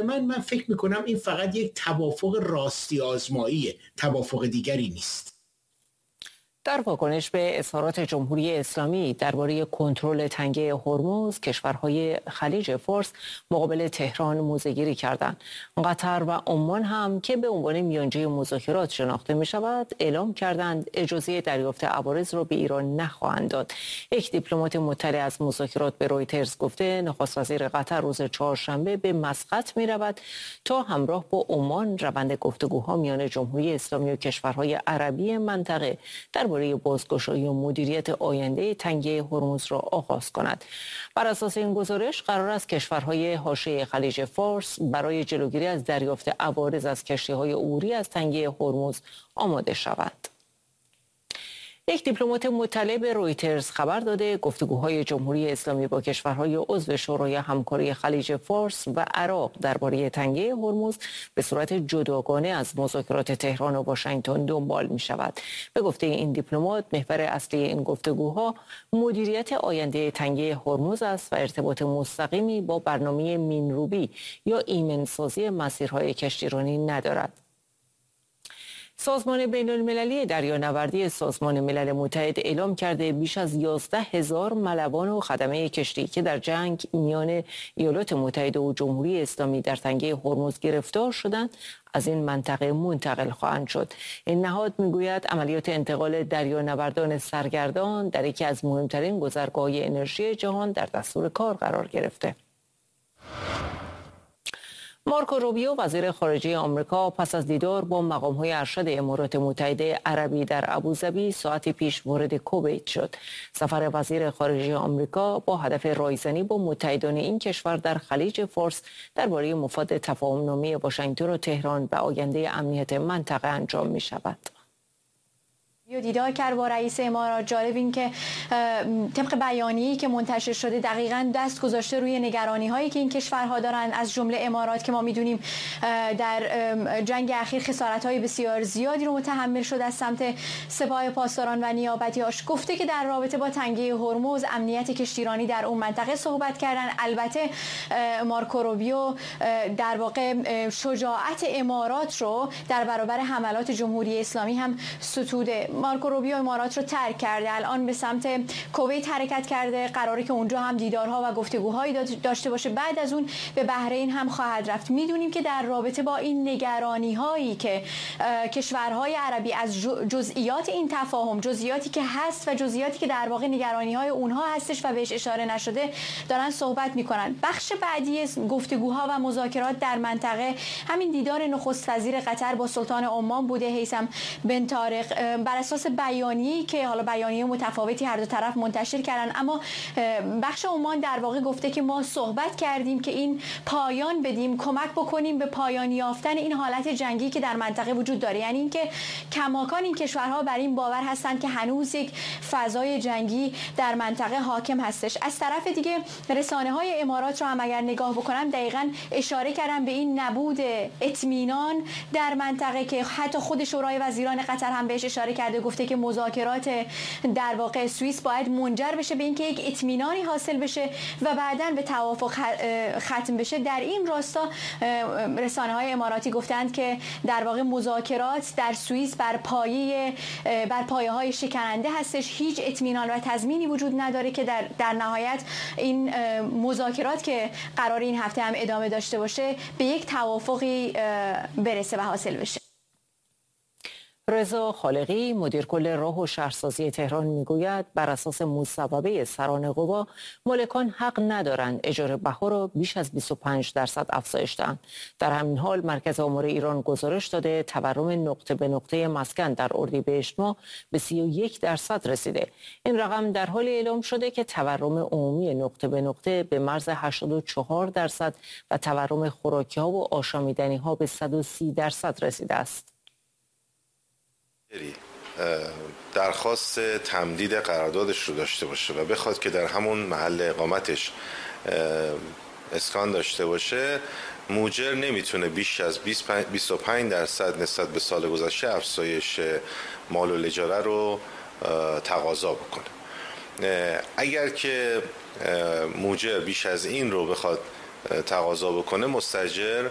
نظر من فکر میکنم این فقط یک توافق راستی آزماییه، توافق دیگری نیست. در واکنش به اظهارات جمهوری اسلامی درباره کنترل تنگه هرمز، کشورهای خلیج فارس مقابل تهران موضع‌گیری کردند. قطر و عمان هم که به عنوان میانجی مذاکرات شناخته می شود، اعلام کردند اجازه دریافت عوارض را به ایران نخواهند داد. یک دیپلمات مطلع از مذاکرات به رویترز گفته نخست وزیر قطر روز چهارشنبه به مسقط می رود تا همراه با عمان روند گفتگوها میان جمهوری اسلامی و کشورهای عربی منطقه درباره بازگشایی و مدیریت آینده تنگه هرمز را آغاز کند. بر اساس این گزارش قرار است کشورهای حاشیه خلیج فارس برای جلوگیری از دریافت عوارض از کشتی‌های عبوری از تنگه هرمز آماده شوند. یک دیپلمات مطلع به رویترز خبر داده گفتگوهای جمهوری اسلامی با کشورهای عضو شورای همکاری خلیج فارس و عراق درباره تنگه هرمز به صورت جداگانه از مذاکرات تهران و واشنگتن دنبال می شود. به گفته این دیپلمات، محور اصلی این گفتگوها مدیریت آینده تنگه هرمز است و ارتباط مستقیمی با برنامه مینروبی یا ایمنسازی مسیرهای کشتیرانی ندارد. سازمان بین‌المللی دریانوردی سازمان ملل متحد اعلام کرده بیش از 11,000 ملوان و خدمه کشتی که در جنگ میان ایالات متحده و جمهوری اسلامی در تنگه هرمز گرفتار شدند از این منطقه منتقل خواهند شد. این نهاد میگوید عملیات انتقال دریانوردان سرگردان در یکی از مهمترین گذرگاه‌های انرژی جهان در دستور کار قرار گرفته. مارکو روبیو وزیر خارجه آمریکا پس از دیدار با مقام‌های ارشد امارات متحده عربی در ابوظبی ساعتی پیش وارد کویت شد. سفر وزیر خارجه آمریکا با هدف رایزنی با متحدان این کشور در خلیج فارس درباره مفاد تفاهم‌نامه واشنگتن و تهران و آینده امنیت منطقه انجام می‌شود. دیدار کرد با رئیس امارات. جالب این که طبق بیانیه‌ای که منتشر شده دقیقاً دست گذاشته روی نگرانی‌هایی که این کشورها دارن، از جمله امارات که ما می‌دونیم در جنگ اخیر خسارت‌های بسیار زیادی رو متحمل شد از سمت سپاه پاسداران و نیابتی‌هاش. گفته که در رابطه با تنگه هرمز، امنیت کشتیرانی در اون منطقه صحبت کردن. البته مارکو روبیو در واقع شجاعت امارات رو در برابر حملات جمهوری اسلامی هم ستوده. مارکو روبیو امارات رو ترک کرده، الان به سمت کویت حرکت کرده، قراره که اونجا هم دیدارها و گفتگوهایی داشته باشه. بعد از اون به بحرین هم خواهد رفت. میدونیم که در رابطه با این نگرانی‌هایی که کشورهای عربی از جزئیات این تفاهم، جزئیاتی که هست و جزئیاتی که در واقع نگرانی‌های اونها هستش و بهش اشاره نشده، دارن صحبت میکنن. بخش بعدی گفتگوها و مذاکرات در منطقه همین دیدار نخست وزیر قطر با سلطان عمان بوده، هیثم بن طارق. بر اساس بیانیه‌ای که حالا بیانیه متفاوتی هر دو طرف منتشر کردن، اما بخش عمان در واقع گفته که ما صحبت کردیم که این پایان بدیم، کمک بکنیم به پایان یافتن این حالت جنگی که در منطقه وجود داره. یعنی اینکه کماکان این کشورها بر این باور هستند که هنوز یک فضای جنگی در منطقه حاکم هستش. از طرف دیگه رسانه‌های امارات رو هم اگر نگاه بکنم دقیقاً اشاره کردن به این نبود اطمینان در منطقه که حتی خود شورای وزیران قطر هم بهش اشاره کرده، گفته که مذاکرات در واقع سوئیس باید منجر بشه به اینکه یک اطمینانی حاصل بشه و بعداً به توافق ختم بشه. در این راستا رسانه‌های اماراتی گفتند که در واقع مذاکرات در سوئیس بر پایه‌های شکننده هستش، هیچ اطمینان و تضمینی وجود نداره که در نهایت این مذاکرات که قرار این هفته هم ادامه داشته باشه به یک توافقی برسه و حاصل بشه. رضا خالقی مدیر کل راه و شهرسازی تهران میگوید بر اساس مصوبه سران قوا مالکان حق ندارند اجاره بها را بیش از 25% افزایش دهند. در همین حال مرکز آمار ایران گزارش داده تورم نقطه به نقطه مسکن در اردیبهشت ماه به 31% رسیده. این رقم در حال اعلام شده که تورم عمومی نقطه به نقطه به مرز 84% و تورم خوراکی‌ها و آشامیدنی‌ها به 130% رسیده است. درخواست تمدید قراردادش رو داشته باشه و بخواد که در همون محل اقامتش اسکان داشته باشه، موجر نمیتونه بیش از 25% نسبت به سال گذشته افزایش مال و اجاره رو تقاضا بکنه. اگر که موجر بیش از این رو بخواد تقاضا بکنه، مستاجر